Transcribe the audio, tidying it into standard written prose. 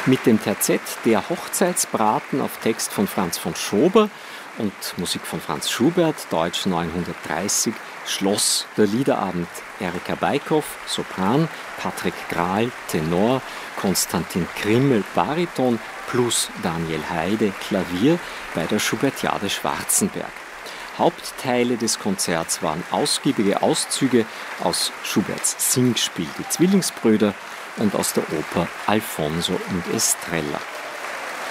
Mit dem Terzett Der Hochzeitsbraten auf Text von Franz von Schober und Musik von Franz Schubert, Deutsch 930, schloss der Liederabend. Erika Beikhoff, Sopran, Patrick Grahl, Tenor, Konstantin Krimmel, Bariton plus Daniel Heide, Klavier bei der Schubertiade Schwarzenberg. Hauptteile des Konzerts waren ausgiebige Auszüge aus Schuberts Singspiel Die Zwillingsbrüder und aus der Oper Alfonso und Estrella.